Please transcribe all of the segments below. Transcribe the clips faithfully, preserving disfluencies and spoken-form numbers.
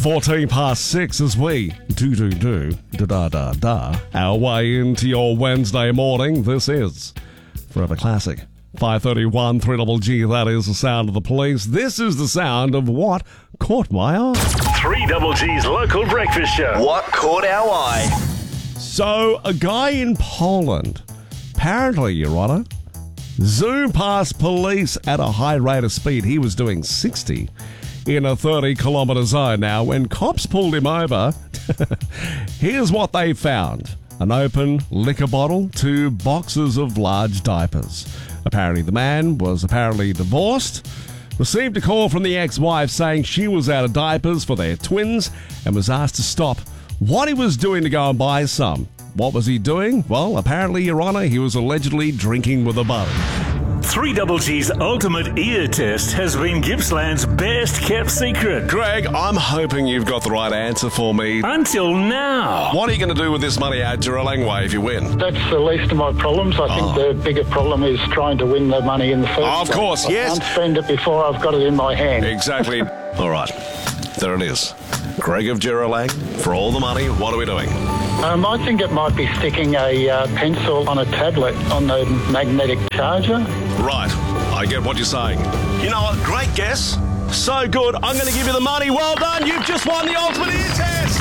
fourteen past six as we do do do da da da da our way into your Wednesday morning. This is Forever Classic. five thirty-one, three G G, that is the sound of the police. This is the sound of what caught my eye. three G G's local breakfast show. What caught our eye? So, a guy in Poland, apparently, Your Honour, zoomed past police at a high rate of speed. He was doing sixty in a thirty kilometre zone. Now, when cops pulled him over, here's what they found. An open liquor bottle, two boxes of large diapers. Apparently the man was apparently divorced, received a call from the ex-wife saying she was out of diapers for their twins and was asked to stop what he was doing to go and buy some. What was he doing? Well, apparently, Your Honour, he was allegedly drinking with a buddy. three G G's ultimate ear test has been Gippsland's best kept secret. Greg, I'm hoping you've got the right answer for me. Until now. What are you going to do with this money out Juralong Way if you win? That's the least of my problems. I think Oh. the bigger problem is trying to win the money in the first Of place. course, yes. I can't spend it before I've got it in my hand. Exactly. All right, there it is. Greg of Juralong, for all the money, what are we doing? Um, I think it might be sticking a uh, pencil on a tablet on the magnetic charger. Right, I get what you're saying. You know what, great guess. So good, I'm going to give you the money. Well done, you've just won the ultimate ear test.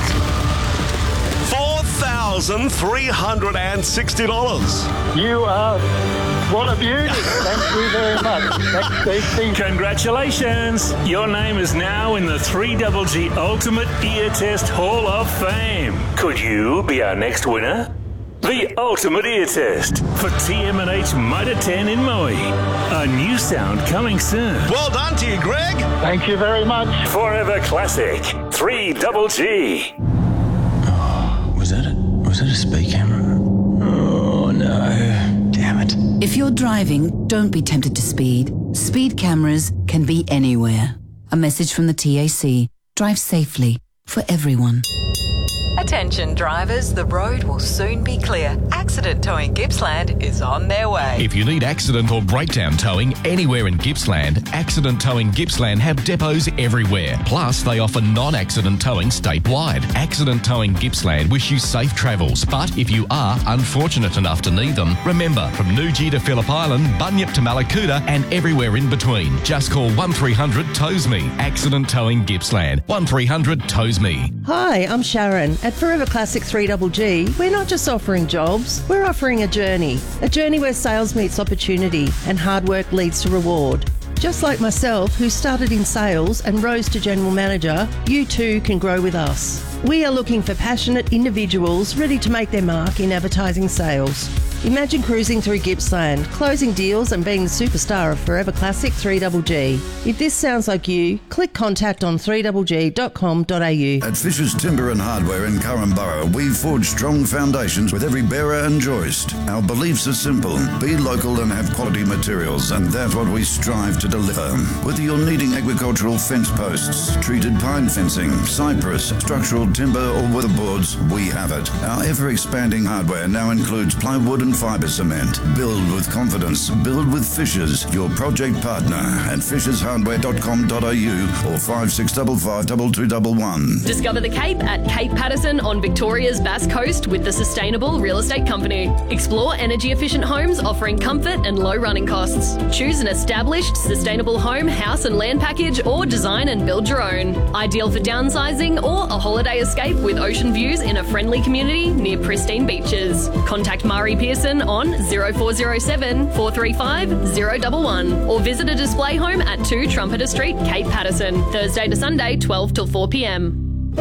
four thousand three hundred sixty dollars. You are... What a beauty. Thank you very much. That's the thing. Congratulations! Your name is now in the three G G Ultimate Ear Test Hall of Fame. Could you be our next winner? The Ultimate Ear Test for T M and H Mitre ten in Moe. A new sound coming soon. Well done to you, Greg. Thank you very much. Forever Classic three G G. Was that a, was that a speed camera? Oh no, damn it. If you're driving, don't be tempted to speed. Speed cameras can be anywhere. A message from the T A C. Drive safely for everyone. Attention drivers, the road will soon be clear. Accident Towing Gippsland is on their way. If you need accident or breakdown towing anywhere in Gippsland, Accident Towing Gippsland have depots everywhere. Plus, they offer non-accident towing statewide. Accident Towing Gippsland wish you safe travels, but if you are unfortunate enough to need them, remember, from Nuji to Phillip Island, Bunyip to Malakuta and everywhere in between, just call one three hundred tows me. Accident Towing Gippsland. one three hundred tows me. Hi, I'm Sharon. At Forever Classic three G G, we're not just offering jobs, we're offering a journey. A journey where sales meets opportunity and hard work leads to reward. Just like myself, who started in sales and rose to general manager, you too can grow with us. We are looking for passionate individuals ready to make their mark in advertising sales. Imagine cruising through Gippsland, closing deals and being the superstar of Forever Classic three G G. If this sounds like you, click contact on three g g dot com dot a u. At Fisher's Timber and Hardware in Curramborough, we forge strong foundations with every bearer and joist. Our beliefs are simple. Be local and have quality materials, and that's what we strive to deliver. Whether you're needing agricultural fence posts, treated pine fencing, cypress, structural timber or weatherboards, we have it. Our ever-expanding hardware now includes plywood and fibre cement. Build with confidence. Build with Fishers, your project partner at fishers hardware dot com dot a u or five six five five two two one one. Discover the Cape at Cape Patterson on Victoria's Bass Coast with the Sustainable Real Estate Company. Explore energy-efficient homes offering comfort and low running costs. Choose an established, sustainable home, house and land package or design and build your own. Ideal for downsizing or a holiday escape with ocean views in a friendly community near pristine beaches. Contact Mari Pearson on zero four zero seven, four three five, zero one one or visit a display home at two Trumpeter Street, Cape Patterson, Thursday to Sunday, twelve till four p m.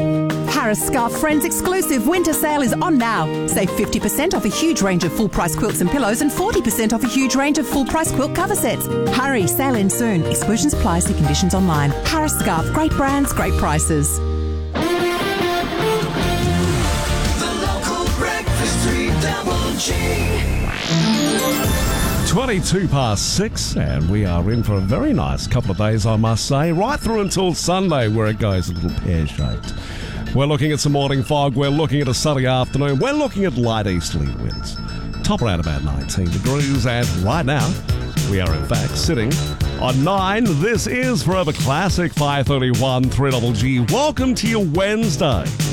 Harris Scarf Friends exclusive winter sale is on now. Save fifty percent off a huge range of full-price quilts and pillows and forty percent off a huge range of full-price quilt cover sets. Hurry, sale ends soon. Exclusions apply, see conditions online. Harris Scarf, great brands, great prices. twenty-two past six, and we are in for a very nice couple of days, I must say, right through until Sunday, where it goes a little pear-shaped. We're looking at some morning fog, we're looking at a sunny afternoon, we're looking at light easterly winds. Top around about nineteen degrees, and right now, we are in fact sitting On nine, this is Forever Classic five thirty-one three G G. Welcome to your Wednesday.